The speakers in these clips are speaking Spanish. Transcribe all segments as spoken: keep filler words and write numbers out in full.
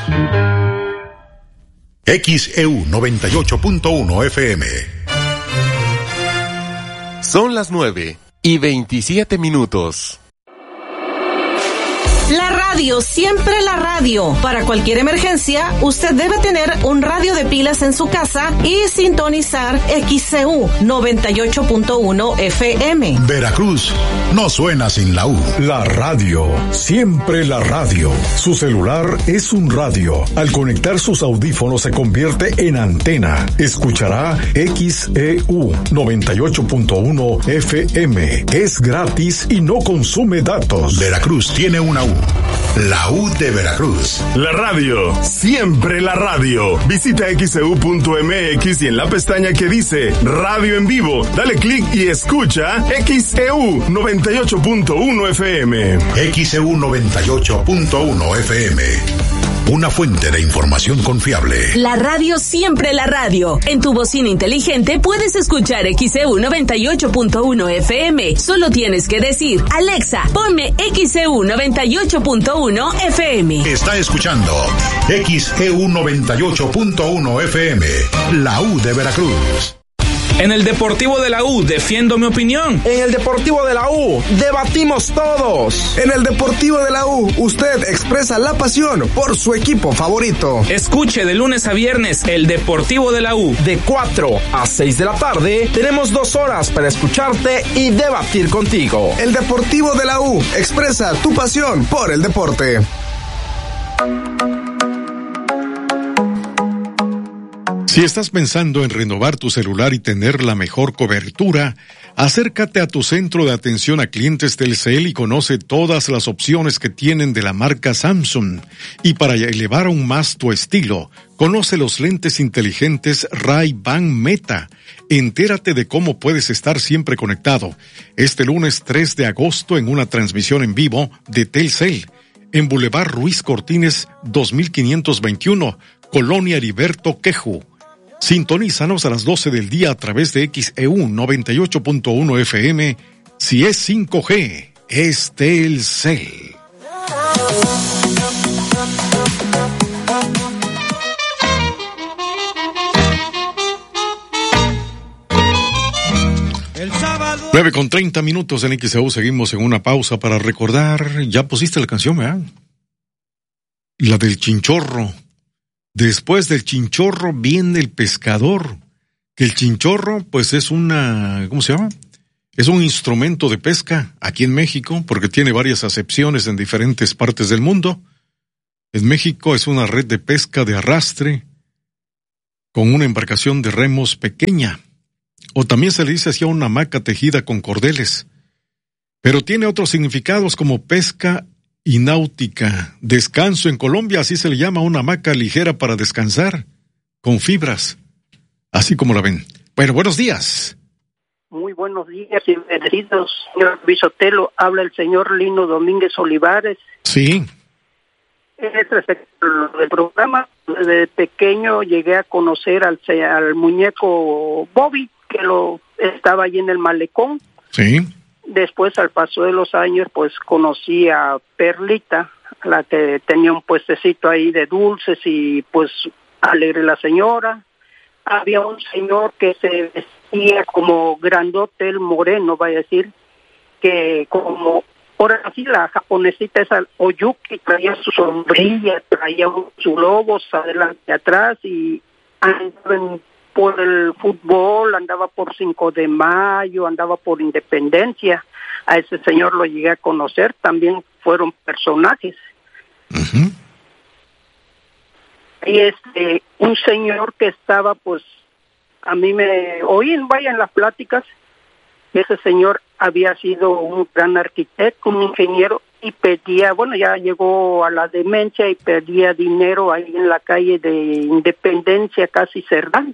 X E U noventa y ocho punto uno F M. Son las nueve y veintisiete minutos. La radio, siempre la radio. Para cualquier emergencia, usted debe tener un radio de pilas en su casa y sintonizar X C U noventa y ocho punto uno F M. Veracruz no suena sin la U. La radio, siempre la radio. Su celular es un radio. Al conectar sus audífonos se convierte en antena. Escuchará X E U noventa y ocho punto uno F M. Es gratis y no consume datos. Veracruz tiene una U. La U de Veracruz. La radio, siempre la radio. Visita X E U punto M X y en la pestaña que dice Radio en Vivo, dale clic y escucha X E U noventa y ocho punto uno F M. X E U noventa y ocho punto uno F M. Una fuente de información confiable. La radio, siempre la radio. En tu bocina inteligente puedes escuchar X E U noventa y ocho punto uno F M. Solo tienes que decir, Alexa, ponme X E U noventa y ocho punto uno F M. Está escuchando X E U noventa y ocho punto uno F M. La U de Veracruz. En el Deportivo de la U defiendo mi opinión. En el Deportivo de la U debatimos todos. En el Deportivo de la U usted expresa la pasión por su equipo favorito. Escuche de lunes a viernes el Deportivo de la U. De cuatro a seis de la tarde tenemos dos horas para escucharte y debatir contigo. El Deportivo de la U expresa tu pasión por el deporte. Si estás pensando en renovar tu celular y tener la mejor cobertura, acércate a tu centro de atención a clientes Telcel y conoce todas las opciones que tienen de la marca Samsung. Y para elevar aún más tu estilo, conoce los lentes inteligentes Ray-Ban Meta. Entérate de cómo puedes estar siempre conectado. Este lunes tres de agosto en una transmisión en vivo de Telcel, en Boulevard Ruiz Cortines dos mil quinientos veintiuno, Colonia Heriberto Queju. Sintonízanos a las doce del día a través de X E U noventa y ocho punto uno F M. Si es cinco G, es Telcel. nueve con treinta minutos en X E U. Seguimos en una pausa para recordar. Ya pusiste la canción, ¿verdad? La del chinchorro. Después del chinchorro viene el pescador, que el chinchorro pues es una, ¿cómo se llama? Es un instrumento de pesca aquí en México, porque tiene varias acepciones en diferentes partes del mundo. En México es una red de pesca de arrastre con una embarcación de remos pequeña, o también se le dice así a una hamaca tejida con cordeles, pero tiene otros significados como pesca y náutica. Descanso en Colombia, así se le llama una hamaca ligera para descansar, con fibras, así como la ven. Bueno, buenos días. Muy buenos días y bendecidos, señor Luis Otelo. Habla el señor Lino Domínguez Olivares. Sí. Es respecto del programa. Desde pequeño llegué a conocer al, al muñeco Bobby, que lo estaba allí en el malecón. Sí. Después, al paso de los años, pues conocí a Perlita, la que tenía un puestecito ahí de dulces y pues alegre la señora. Había un señor que se vestía como grandote, el moreno, vaya a decir, que como, ahora sí, la japonesita esa, Oyuki, traía su sombrilla, traía su globos adelante y atrás y andaba en por el fútbol, andaba por cinco de mayo, andaba por Independencia. A ese señor lo llegué a conocer, también fueron personajes. Uh-huh. Y este, un señor que estaba, pues, a mí me oín, vaya en las pláticas, ese señor había sido un gran arquitecto, un ingeniero, y pedía, bueno, ya llegó a la demencia y pedía dinero ahí en la calle de Independencia, casi Cerdán.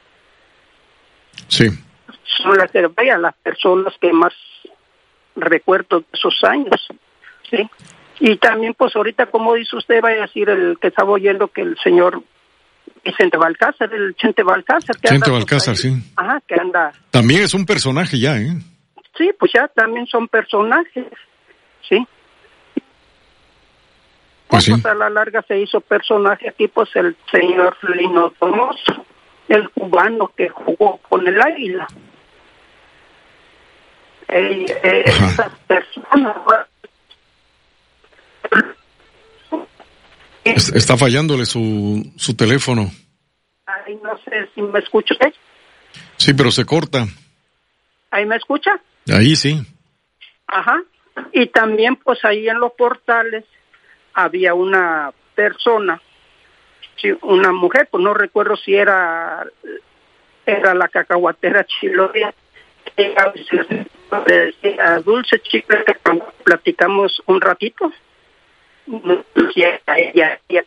Sí. Son las, vaya, las personas que más recuerdo de esos años, ¿sí? Y también, pues, ahorita, como dice usted, vaya a decir el que estaba oyendo que el señor Vicente Balcázar, el Chente Balcázar. Que Chente anda, Balcázar, pues, sí. Ajá, que anda. También es un personaje ya, ¿eh? Sí, pues ya también son personajes, ¿sí? Pues, pues sí. a la larga se hizo personaje aquí, pues el señor Lino Donoso, el cubano que jugó con el Águila. Eh, eh, esas personas... Es- Está fallándole su, su teléfono. Ay, no sé si me escucha usted. Sí, pero se corta. ¿Ahí me escucha? Ahí sí. Ajá. Y también, pues ahí en los portales había una persona, sí, una mujer, pues no recuerdo si era era la cacahuatera Chiloria, que a veces le decía Dulce Chicle, que cuando platicamos un ratito, ella, ella, ella,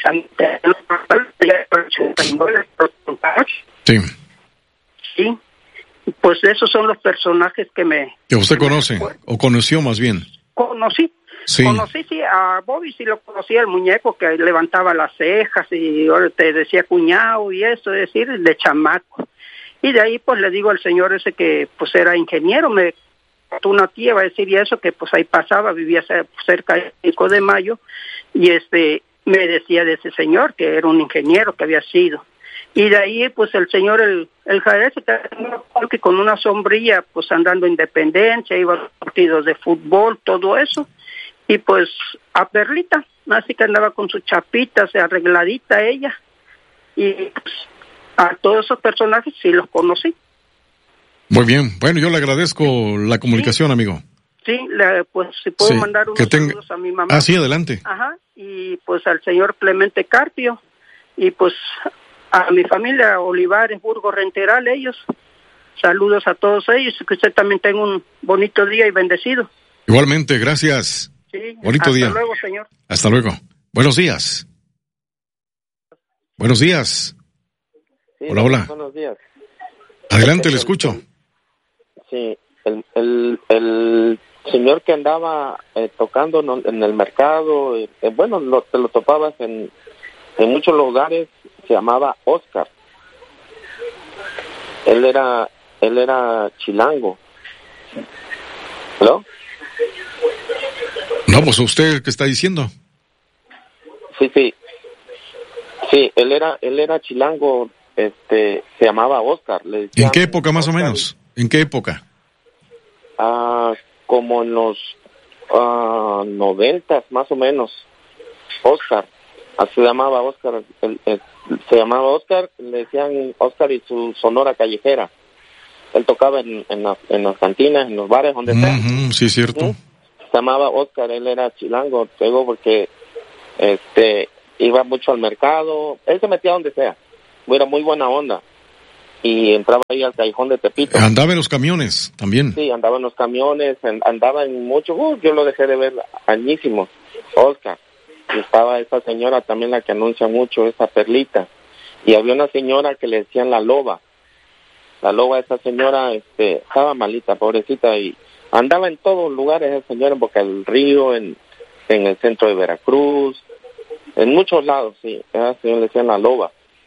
Sí. sí, pues esos son los personajes que me... Que usted conoce, o conoció más bien. Conocí. Sí. Conocí, sí, a Bobby sí lo conocía, el muñeco que levantaba las cejas y ahora te decía cuñado y eso, es decir, de chamaco. Y de ahí pues le digo al señor ese que pues era ingeniero, me contó una tía, va a decir, y eso que pues ahí pasaba, vivía cerca del cinco de mayo, y este me decía de ese señor que era un ingeniero que había sido. Y de ahí pues el señor, el, el Jared, que con una sombrilla pues andando Independencia, iba a los partidos de fútbol, todo eso. Y pues a Perlita, así que andaba con sus chapitas, arregladita ella, y pues a todos esos personajes sí los conocí. Muy bien, bueno, yo le agradezco la comunicación, sí. Amigo. Sí, le, pues si puedo Sí, mandar unos que tenga... saludos a mi mamá. Ah, sí, adelante. Ajá, y pues al señor Clemente Carpio, y pues a mi familia, Olivares, Burgos, Renteral, ellos, saludos a todos ellos, que usted también tenga un bonito día y bendecido. Igualmente, gracias. Sí, bonito hasta día. Hasta luego, señor. Hasta luego. Buenos días. Buenos días. Sí, hola, hola. Buenos días. Adelante, le escucho. Sí, el, el, el señor que andaba eh, tocando en el mercado, eh, bueno, lo, te lo topabas en, en muchos lugares, se llamaba Oscar. Él era, él era chilango. ¿Hello? No, pues usted, ¿qué está diciendo? Sí, sí. Sí, él era, él era chilango, este, se llamaba Oscar. Le ¿En qué época más Oscar, o menos? ¿En qué época? Ah, como en los uh, noventas, más o menos. Oscar, así se llamaba Oscar, el, el, se llamaba Oscar, le decían Oscar y su sonora callejera. Él tocaba en, en, la, en las cantinas, en los bares, donde sea. Uh-huh, sí, cierto. ¿Sí? Se llamaba Oscar, él era chilango, te digo, porque este iba mucho al mercado, él se metía donde sea, era muy buena onda, y entraba ahí al callejón de Tepito. Andaba en los camiones, también. Sí, andaba en los camiones, andaba en mucho, uh, yo lo dejé de ver añísimo, Oscar. Y estaba esa señora también, la que anuncia mucho, esa Perlita, y había una señora que le decían la loba, la loba, esa señora este estaba malita, pobrecita, y andaba en todos lugares esa señora, en Boca del Río, en, en el centro de Veracruz, en muchos lados, sí, esa señora le decían la loba.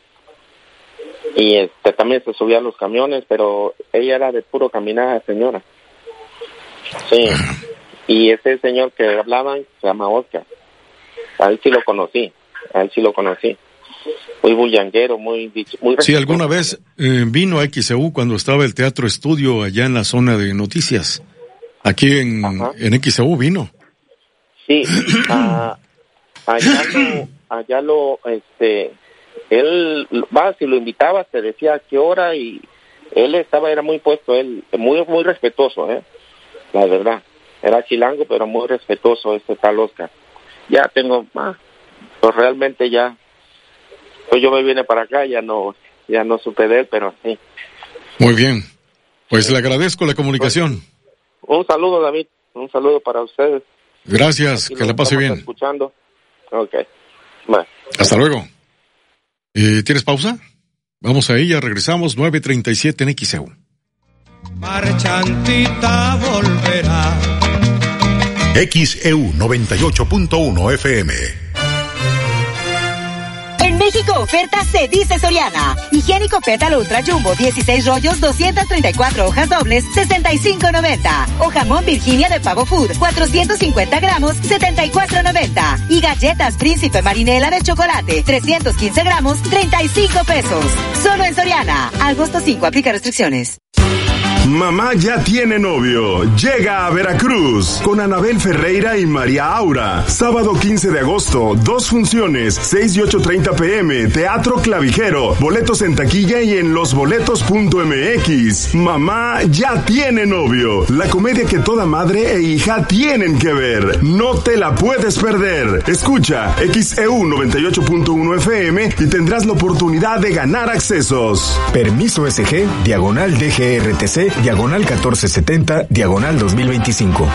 Y este también se subía a los camiones, pero ella era de puro caminar, señora. Sí, y ese señor que hablaban se llama Oscar. A él sí lo conocí, a él sí lo conocí. Muy bullanguero, muy... muy sí, alguna vez eh, vino a X E U cuando estaba el Teatro Estudio allá en la zona de noticias. Aquí en, en X E U vino. Sí, uh, allá lo, allá lo, este, él, va, si lo invitabas, te decía a qué hora, y él estaba, era muy puesto, él, muy, muy respetuoso, eh, la verdad. Era chilango, pero muy respetuoso este tal Oscar. Ya tengo, ah, pues realmente ya, pues yo me vine para acá, ya no, ya no supe de él, pero sí. Muy bien, pues le agradezco la comunicación. Un saludo, David, un saludo para ustedes. Gracias, que la pase bien. Escuchando. Ok, bueno. Hasta luego. Eh, ¿Tienes pausa? Vamos a ella, regresamos, nueve treinta y siete en X E U. Marchantita volverá. X E U noventa y ocho punto uno F M. En México oferta se dice Soriana. Higiénico Pétalo Ultra Jumbo, dieciséis rollos, doscientas treinta y cuatro hojas dobles, sesenta y cinco noventa. O jamón Virginia de Pavo Food, cuatrocientos cincuenta gramos, setenta y cuatro noventa. Y galletas Príncipe Marinela de chocolate, trescientos quince gramos, treinta y cinco pesos. Solo en Soriana. Agosto cinco, aplica restricciones. Mamá ya tiene novio. Llega a Veracruz con Anabel Ferreira y María Aura. Sábado quince de agosto, dos funciones, seis y ocho treinta pm, Teatro Clavijero. Boletos en taquilla y en losboletos punto m x. Mamá ya tiene novio. La comedia que toda madre e hija tienen que ver. No te la puedes perder. Escucha X E U noventa y ocho punto uno F M y tendrás la oportunidad de ganar accesos. Permiso S G, diagonal D G R T C, diagonal catorce setenta, diagonal dos mil veinticinco.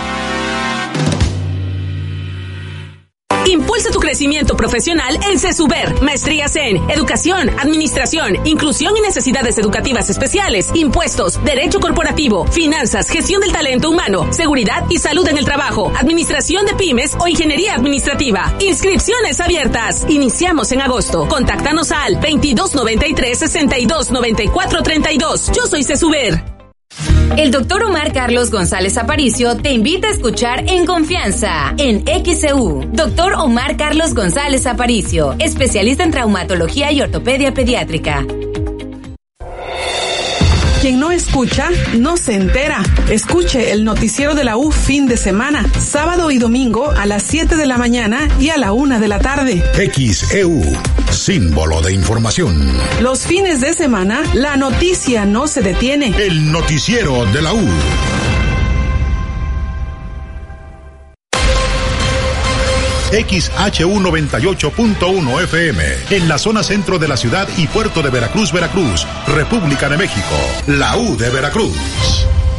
Impulsa tu crecimiento profesional en CESUBER. Maestrías en Educación, Administración, Inclusión y Necesidades Educativas Especiales, Impuestos, Derecho Corporativo, Finanzas, Gestión del Talento Humano, Seguridad y Salud en el Trabajo, Administración de Pymes o Ingeniería Administrativa. Inscripciones abiertas. Iniciamos en agosto. Contáctanos al veintidós noventa y tres, sesenta y dos noventa y cuatro treinta y dos. Yo soy CESUBER. El doctor Omar Carlos González Aparicio te invita a escuchar En Confianza, en X E U. Doctor Omar Carlos González Aparicio, especialista en traumatología y ortopedia pediátrica. Quien no escucha, no se entera. Escuche el noticiero de la U fin de semana, sábado y domingo a las siete de la mañana y a la una de la tarde. X E U, símbolo de información. Los fines de semana, la noticia no se detiene. El noticiero de la U. X H U noventa y ocho punto uno F M, en la zona centro de la ciudad y puerto de Veracruz, Veracruz, República de México, la U de Veracruz.